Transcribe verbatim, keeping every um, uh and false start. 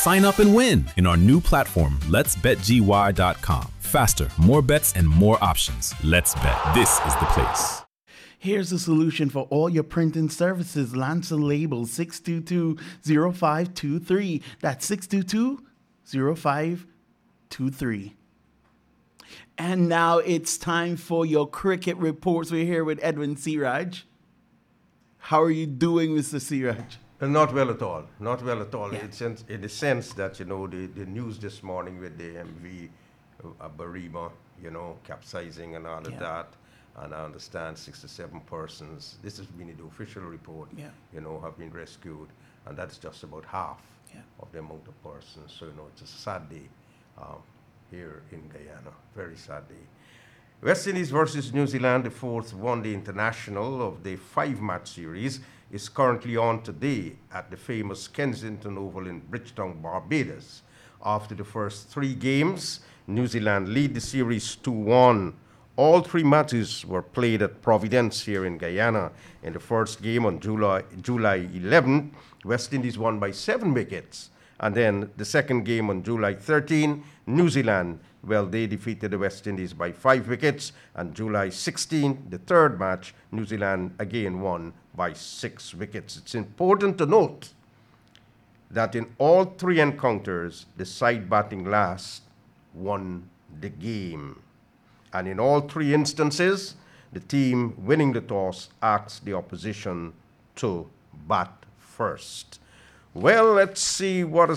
Sign up and win in our new platform, lets bet G Y dot com. Faster, more bets, and more options. Let's bet. This is the place. Here's a solution for all your printing services. Lancer Label six two two, zero five two three. That's six two two, zero five two three. And now it's time for your cricket reports. We're here with Edwin Siraj. How are you doing, Mister Siraj? Uh, Not well at all. Not well at all. Yeah. It's in, in the sense that, you know, the, the news this morning with the M V uh, Barima, you know, capsizing and all of Yeah. that. And I understand sixty-seven persons, this has been the official report, Yeah. you know, have been rescued. And that's just about half Yeah. of the amount of persons. So, you know, it's a sad day um, here in Guyana. Very sad day. West Indies versus New Zealand, the fourth one-day international of the five-match series, is currently on today at the famous Kensington Oval in Bridgetown, Barbados. After the first three games, New Zealand lead the series two one. All three matches were played at Providence here in Guyana. In the first game on July, July eleventh, West Indies won by seven wickets. And then the second game on July thirteenth, New Zealand, well, they defeated the West Indies by five wickets. And July sixteenth, the third match, New Zealand again won by six wickets. It's important to note that in all three encounters, the side batting last won the game. And in all three instances, the team winning the toss asked the opposition to bat first. Well, let's see what